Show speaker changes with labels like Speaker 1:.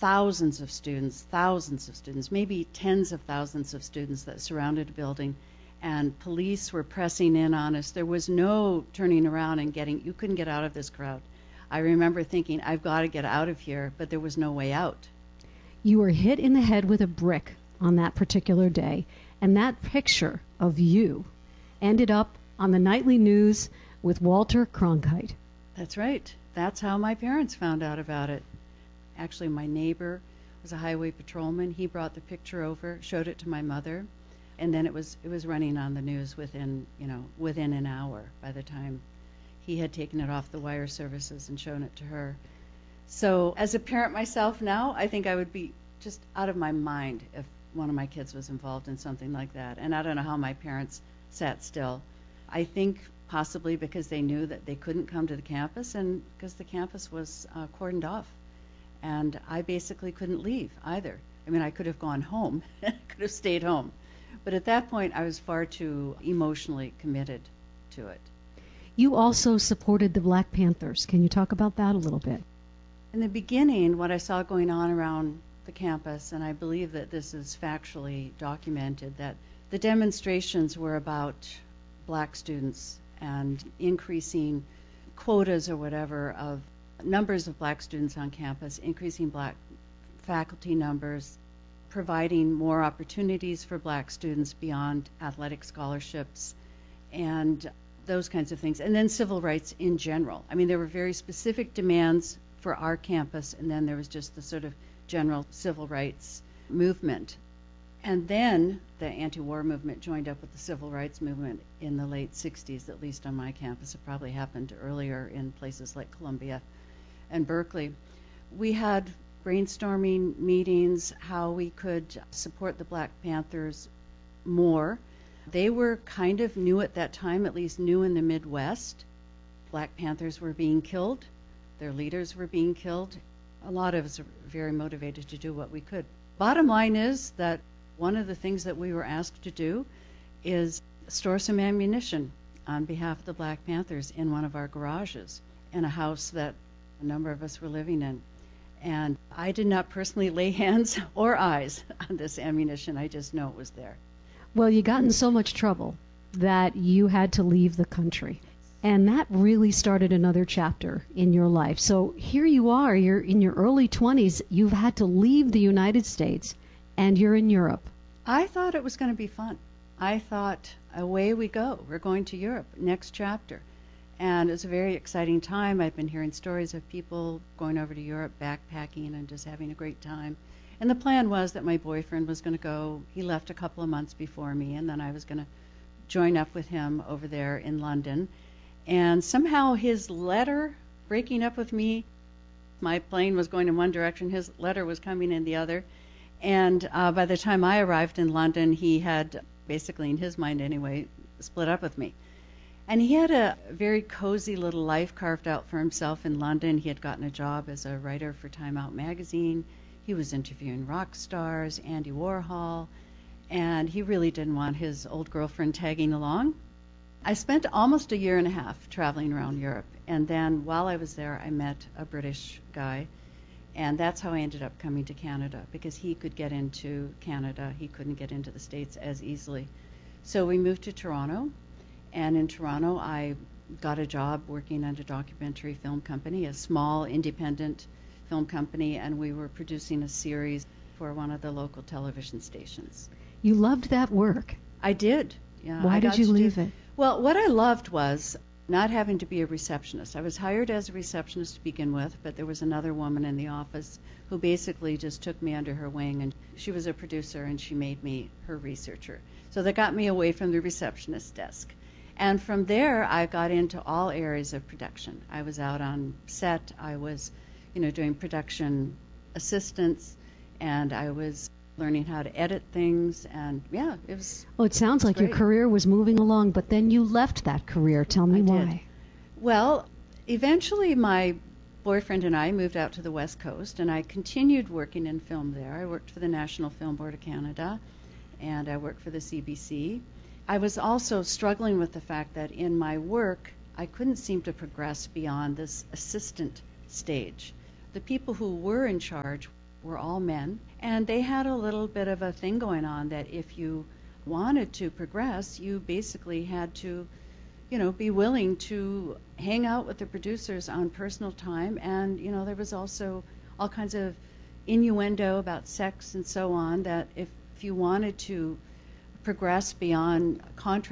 Speaker 1: thousands of students, maybe tens of thousands of students that surrounded the building, and police were pressing in on us. There was no turning around and you couldn't get out of this crowd. I remember thinking, I've got to get out of here, but there was no way out.
Speaker 2: You were hit in the head with a brick on that particular day, and that picture of you ended up on the nightly news with Walter Cronkite.
Speaker 1: That's right. That's how my parents found out about it. Actually, my neighbor was a highway patrolman. He brought the picture over, showed it to my mother, and then it was running on the news within an hour by the time he had taken it off the wire services and shown it to her. So as a parent myself now, I think I would be just out of my mind if one of my kids was involved in something like that. And I don't know how my parents sat still. I think possibly because they knew that they couldn't come to the campus and because the campus was cordoned off. And I basically couldn't leave either. I mean, I could have gone home, could have stayed home. But at that point, I was far too emotionally committed to it.
Speaker 2: You also supported the Black Panthers. Can you talk about that a little bit?
Speaker 1: In the beginning, what I saw going on around the campus, and I believe that this is factually documented, that the demonstrations were about black students and increasing quotas or whatever of numbers of black students on campus, increasing black faculty numbers, providing more opportunities for black students beyond athletic scholarships, and those kinds of things. And then civil rights in general. I mean, there were very specific demands for our campus, and then there was just the sort of general civil rights movement. And then the anti-war movement joined up with the civil rights movement in the late 60s, at least on my campus. It probably happened earlier in places like Columbia and Berkeley. We had brainstorming meetings how we could support the Black Panthers more. They were kind of new at that time, at least new in the Midwest. Black Panthers were being killed. Their leaders were being killed. A lot of us are very motivated to do what we could. Bottom line is that one of the things that we were asked to do is store some ammunition on behalf of the Black Panthers in one of our garages in a house that a number of us were living in. And I did not personally lay hands or eyes on this ammunition. I just know it was there.
Speaker 2: Well, you got in so much trouble that you had to leave the country. And that really started another chapter in your life. So here you are, you're in your early 20s, you've had to leave the United States, and you're in Europe.
Speaker 1: I thought it was going to be fun. I thought, away we go. We're going to Europe, next chapter. And it's a very exciting time. I've been hearing stories of people going over to Europe, backpacking, and just having a great time. And the plan was that my boyfriend was going to go. He left a couple of months before me, and then I was going to join up with him over there in London. And somehow his letter breaking up with me, my plane was going in one direction, his letter was coming in the other. And by the time I arrived in London, he had, basically in his mind anyway, split up with me. And he had a very cozy little life carved out for himself in London. He had gotten a job as a writer for Time Out magazine. He was interviewing rock stars, Andy Warhol, and he really didn't want his old girlfriend tagging along. I spent almost a year and a half traveling around Europe, and then while I was there, I met a British guy, and that's how I ended up coming to Canada, because he could get into Canada. He couldn't get into the States as easily. So we moved to Toronto, and in Toronto, I got a job working at a documentary film company, a small independent film company, and we were producing a series for one of the local television stations.
Speaker 2: You loved that work.
Speaker 1: I did. Yeah.
Speaker 2: Why did you leave it?
Speaker 1: Well, what I loved was not having to be a receptionist. I was hired as a receptionist to begin with, but there was another woman in the office who basically just took me under her wing, and she was a producer, and she made me her researcher. So that got me away from the receptionist desk. And from there, I got into all areas of production. I was out on set. I was, doing production assistance, and I was learning how to edit things, and yeah, it was.
Speaker 2: Well, it sounds like
Speaker 1: great.
Speaker 2: Your career was moving along, but then you left that career. Tell me why.
Speaker 1: Did. Well, eventually my boyfriend and I moved out to the West Coast, and I continued working in film there. I worked for the National Film Board of Canada, and I worked for the CBC. I was also struggling with the fact that in my work, I couldn't seem to progress beyond this assistant stage. The people who were in charge were all men. And they had a little bit of a thing going on that if you wanted to progress, you basically had to, be willing to hang out with the producers on personal time. And, there was also all kinds of innuendo about sex and so on, that if you wanted to progress beyond contract